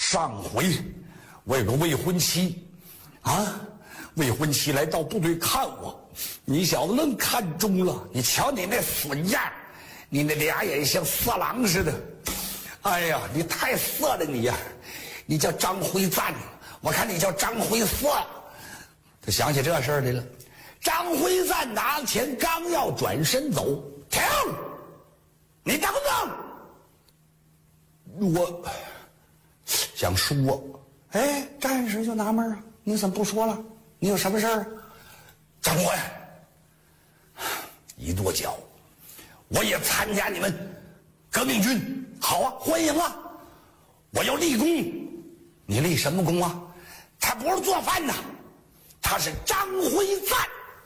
上回我有个未婚妻，未婚妻来到部队看我，你小子愣看中了。你瞧你那损样，你那俩眼像色狼似的。哎呀，你太色了你呀！你叫张辉赞，我看你叫张辉色。他想起这事儿来了。张辉赞拿钱刚要转身走，停！你等等！我想说，哎，战士就纳闷啊，你怎么不说了？你有什么事儿？长官，一跺脚，我也参加你们革命军，好啊，欢迎啊！我要立功，你立什么功啊？他不是做饭的，他是张辉赞。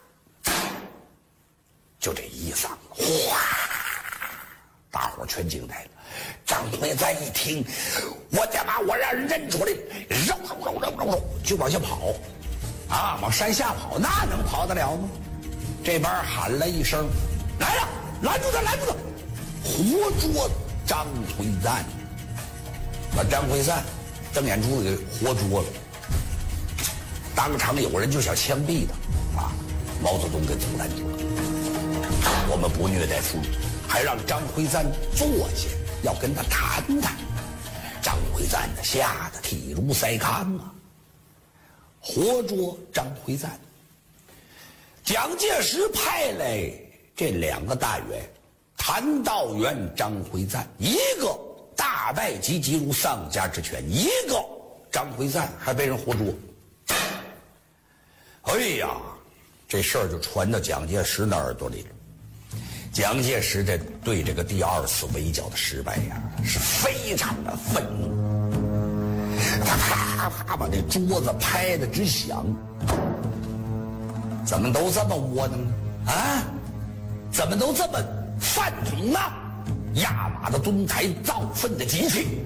就这一嗓子，哗，大伙全惊呆了。张辉赞一听，我他妈我让人认出来，肉就往下跑，往山下跑，那能跑得了吗？这边喊了一声，来了，拦住他，拦住他，活捉张辉赞，把张辉赞瞪眼珠子给活捉了。当场有人就想枪毙他，毛泽东给阻拦住了。我们不虐待妇女，还让张辉赞坐下，要跟他谈谈。张辉赞呢，吓得体如筛糠啊！活捉张辉赞。蒋介石派来这两个大员，谭道源、张辉赞，一个大败及吉如丧家之犬，一个张辉赞还被人活捉。哎呀，这事儿就传到蒋介石那耳朵里了。蒋介石对这个第二次围剿的失败呀，是非常的愤怒，他啪啪把这桌子拍得直响。怎么都这么窝囊呢？怎么都这么饭桶呢？压马的蹲台，造粪的机器。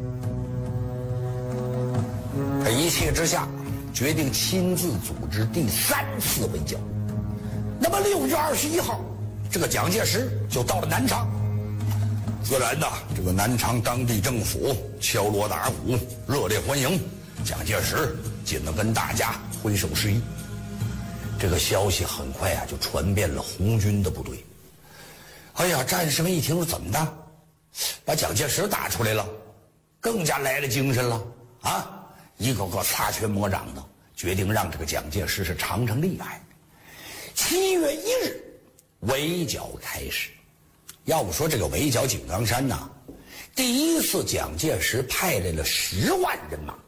他一气之下决定亲自组织第3次围剿。那么6月21号。这个蒋介石就到了南昌，自然的，这个南昌当地政府敲锣打鼓，热烈欢迎蒋介石进了，跟大家挥手示意。这个消息很快就传遍了红军的部队。哎呀，战士们一听说怎么的，把蒋介石打出来了，更加来了精神了一个个擦拳摸掌的，决定让这个蒋介石是尝尝厉害。7月1日。围剿开始。要不说这个围剿井冈山第一次蒋介石派来了10万人马，